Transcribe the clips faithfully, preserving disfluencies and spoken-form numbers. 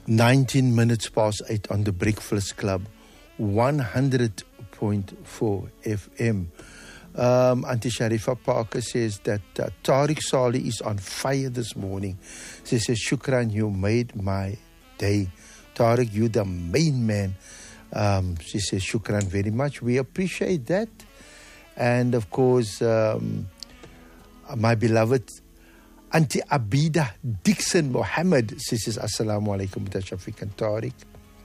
nineteen minutes past eight on the Breakfast Club, one hundred point four F M. Um, Auntie Sharifa Parker says that uh, Tariq Saleh is on fire this morning. She says, Shukran, you made my day. Tariq, you the main man. Um, she says, Shukran very much. We appreciate that. And of course, um, my beloved Auntie Abida Dixon Mohammed, she says, Assalamu alaikum, Shafiq and Tariq.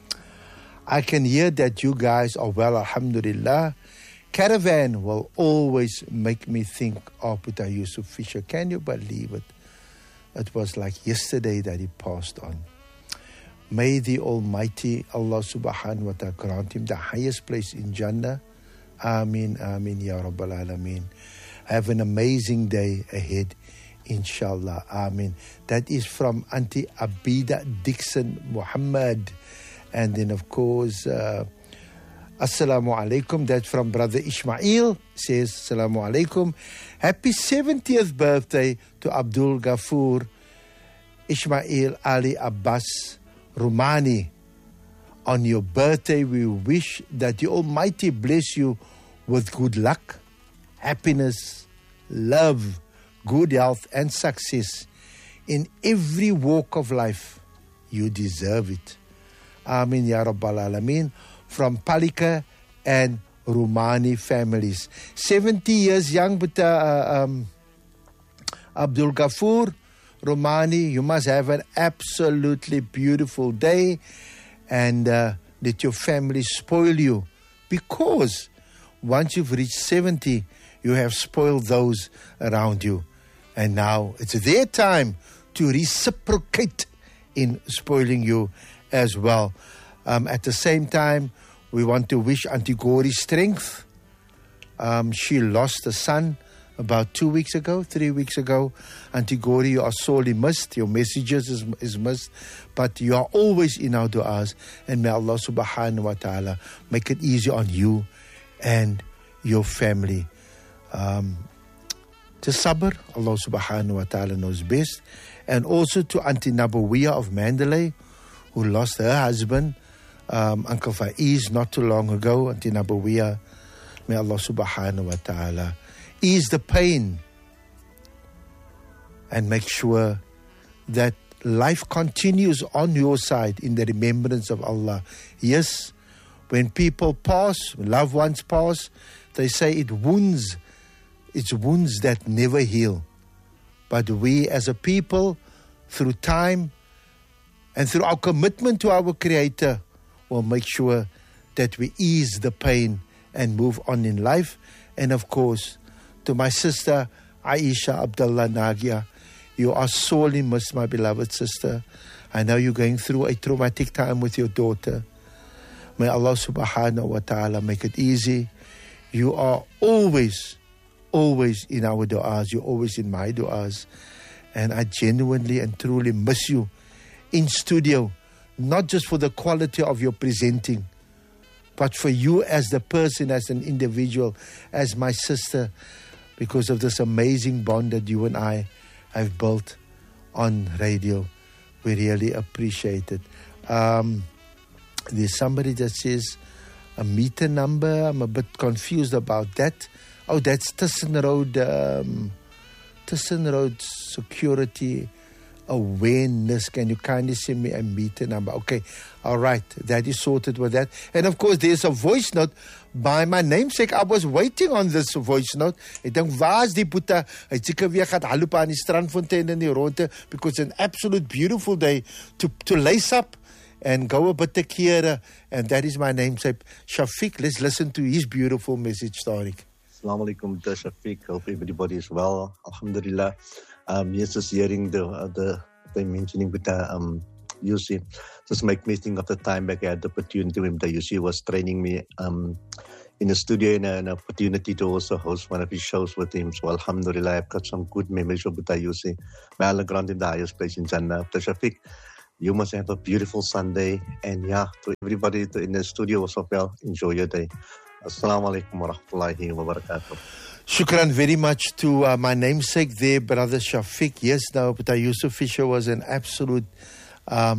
I can hear that you guys are well, alhamdulillah. Caravan will always make me think of Puta Yusuf Fisher. Can you believe it? It was like yesterday that he passed on. May the Almighty Allah subhanahu wa ta'ala grant him the highest place in Jannah. Ameen, Ameen, Ya Rabbal Alameen. Have an amazing day ahead, inshallah. Ameen. That is from Auntie Abida Dixon Muhammad. And then, of course, uh, Assalamu alaikum. That's from Brother Ismail. Says, Assalamu alaikum. Happy seventieth birthday to Abdul Ghafoor Ismail Ali Abbas Rumani. On your birthday, we wish that the Almighty bless you with good luck, happiness, love, good health, and success in every walk of life. You deserve it. Amin Ya Rabbal Alameen. From Palika and Rumani families. seventy years young, but uh, um, Abdul Ghafoor Rumani, you must have an absolutely beautiful day, and uh, let your family spoil you, because once you've reached seventy, you have spoiled those around you, and now it's their time to reciprocate in spoiling you as well. Um, at the same time, we want to wish Auntie Gori strength. Um, she lost a son about two weeks ago, three weeks ago. Auntie Gori, you are sorely missed. Your messages is, is missed. But you are always in our du'as. And may Allah subhanahu wa ta'ala make it easy on you and your family. Um, to sabr, Allah subhanahu wa ta'ala knows best. And also to Auntie Nabawiya of Mandalay, who lost her husband, Um, Uncle Faiz, not too long ago, Auntie Nabawiya. May Allah subhanahu wa ta'ala ease the pain and make sure that life continues on your side in the remembrance of Allah. Yes, when people pass, when loved ones pass, they say it wounds, it's wounds that never heal. But we as a people, through time and through our commitment to our Creator, will make sure that we ease the pain and move on in life. And of course, to my sister Aisha Abdullah Nagia, you are sorely missed, my beloved sister. I know you're going through a traumatic time with your daughter. May Allah subhanahu wa ta'ala make it easy. You are always, always in our du'as. You're always in my du'as. And I genuinely and truly miss you in studio. Not just for the quality of your presenting, but for you as the person, as an individual, as my sister, because of this amazing bond that you and I have built on radio. We really appreciate it. Um, there's somebody that says a meter number. I'm a bit confused about that. Oh, that's Thyssen Road, um, Thyssen Road Security Awareness. Can you kindly send me a meter number? Okay, all right, that is sorted with that. And of course, there's a voice note by my namesake. I was waiting on this voice note. Ek dink, waar's die boeta? Hy seker weer gaan haloop aan die strandfontein in die ronde, because it's an absolute beautiful day to to lace up and go a bit te kere. And that is my namesake, Shafiq. Let's listen to his beautiful message, Tariq. Assalamu alaikum, Shafiq. Hope everybody is well. Alhamdulillah. Um, yes, just hearing the uh, the they mentioning with the um Yusuf, just make me think of the time back I had the opportunity when the Yusuf was training me um in the studio, and an opportunity to also host one of his shows with him. So alhamdulillah, I've got some good memories of the Yusuf. May Allah grant him the highest place in Jannah. The Shafiq, you must have a beautiful Sunday, and yeah, to everybody in the studio also, well, enjoy your day. Assalamu alaikum wa rahmatullahi wa barakatuh. Shukran very much to uh, my namesake there, Brother Shafiq. Yes, now, but Yusuf Fisher was an absolute, um,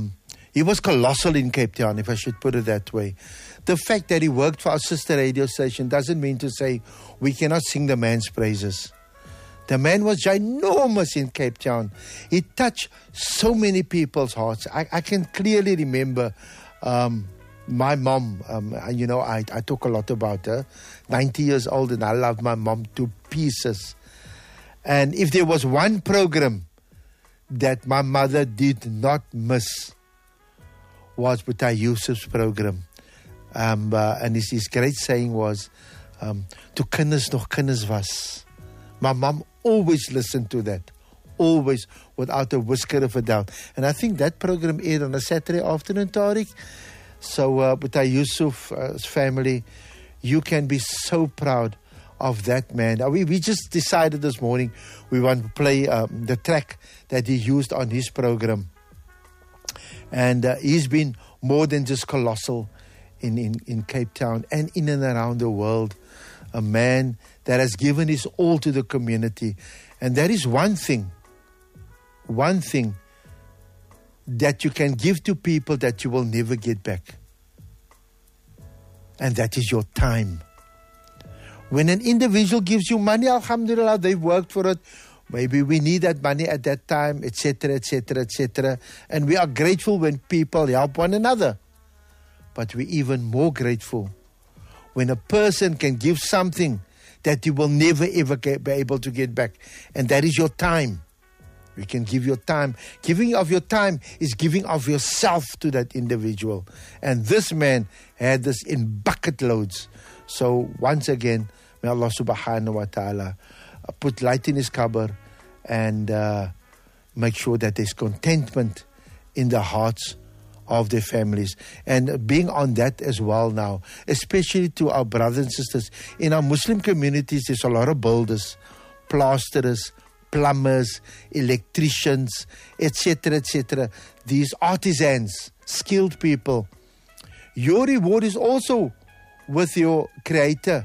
He was colossal in Cape Town, if I should put it that way. The fact that he worked for our sister radio station doesn't mean to say we cannot sing the man's praises. The man was ginormous in Cape Town. He touched so many people's hearts. I, I can clearly remember um, my mom. Um, you know, I, I talk a lot about her. ninety years old, and I love my mom to pieces. And if there was one program that my mother did not miss, was Boetie Yusuf's program. Um, uh, and his, his great saying was, um, "To kinders nog kinders was." My mom always listened to that, always, without a whisker of a doubt. And I think that program aired on a Saturday afternoon, Tariq. So, uh, Boetie Yusuf's uh, family, you can be so proud of that man. Uh, we, we just decided this morning we want to play um, the track that he used on his program. And uh, he's been more than just colossal in, in, in Cape Town and in and around the world. A man that has given his all to the community. And that is one thing, one thing that you can give to people that you will never get back. And that is your time. When an individual gives you money, alhamdulillah, they've worked for it. Maybe we need that money at that time, et cetera, et cetera, et cetera. And we are grateful when people help one another. But we're even more grateful when a person can give something that you will never ever get, be able to get back. And that is your time. You can give your time. Giving of your time is giving of yourself to that individual. And this man had this in bucket loads. So once again, may Allah subhanahu wa ta'ala put light in his qabr and uh, make sure that there's contentment in the hearts of their families. And being on that as well now, especially to our brothers and sisters in our Muslim communities, there's a lot of builders, plasterers, plumbers, electricians, et cetera, et cetera. These artisans, skilled people. Your reward is also with your Creator.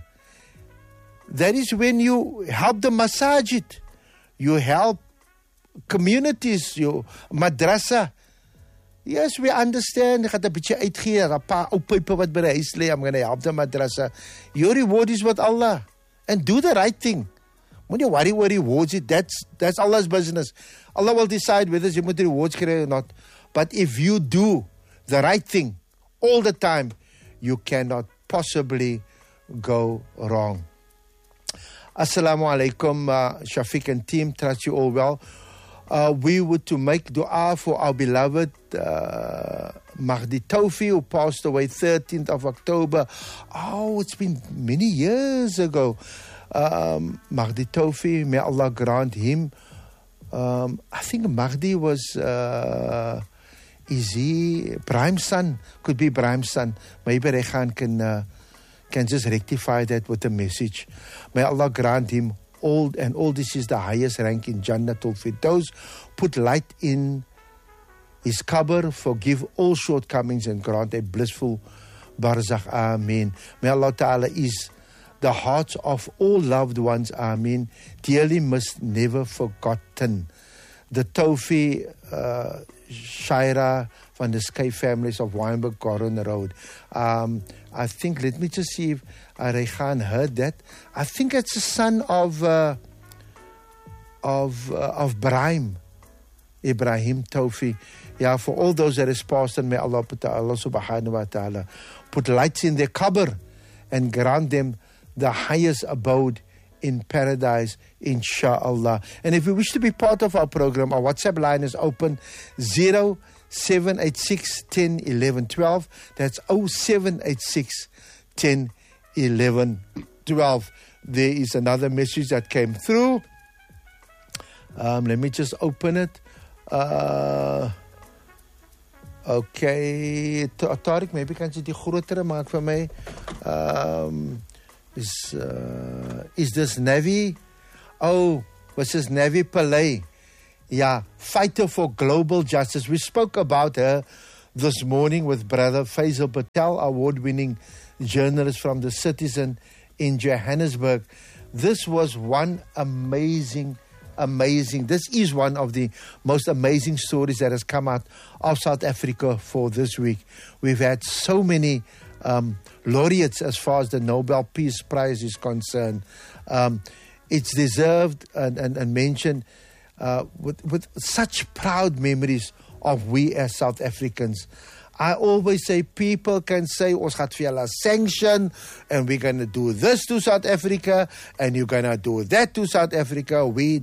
That is when you help the masajid, you help communities, your madrasa. Yes, we understand. Ek gaan 'n bietjie uitgee, 'n paar ou pype wat by die huis lê, I'm going to help the madrasa. Your reward is with Allah. And do the right thing. When you worry what rewards it, that's that's Allah's business. Allah will decide whether you moet rewards kry or not. But if you do the right thing all the time, you cannot possibly go wrong. Assalamu alaikum, uh, Shafiq and team. Trust you all well. Uh, we would to make dua for our beloved uh, Mahdi Tawfi, who passed away thirteenth of October. Oh, it's been many years ago. Um, Mahdi Tawfi, may Allah grant him. Um, I think Mahdi was, uh, is he Brahim's son? Could be Brahim's son. Maybe Rehan can, uh, can just rectify that with a message. May Allah grant him all, and all this is the highest rank in Jannatul Firdaus. Put light in his qabr, forgive all shortcomings, and grant a blissful barzakh. Ameen. May Allah Ta'ala ease the hearts of all loved ones. Ameen. Dearly missed, never forgotten. The Tawfi uh, Shaira van the Sky families of Wynberg Goron Road. Um, I think, let me just see if uh, Rehan heard that. I think it's a son of uh, of uh, of Brahim, Ibrahim Tawfi. Yeah, for all those that is passed, and may Allah, Allah subhanahu wa ta'ala put lights in their qabr and grant them the highest abode in paradise, inshallah. And if you wish to be part of our program, our WhatsApp line is open, zero seven eight six, one zero, eleven, twelve. That's zero seven eight six, one zero, eleven, twelve. There is another message that came through. Um, let me just open it. Uh, okay. Tariq, maybe kan jy die groter maak vir my? Um, is, uh, is this Navi? Oh, was this Navi Pillay? Yeah, fighter for global justice. We spoke about her this morning with Brother Faisal Patel, award-winning journalist from the Citizen in Johannesburg. This was one amazing amazing. This is one of the most amazing stories that has come out of South Africa for this week. We've had so many um, laureates as far as the Nobel Peace Prize is concerned. Um, it's deserved and, and, and mentioned uh, with, with such proud memories of we as South Africans. I always say people can say, ons gaat vir julle sanction and we're going to do this to South Africa and you're going to do that to South Africa. We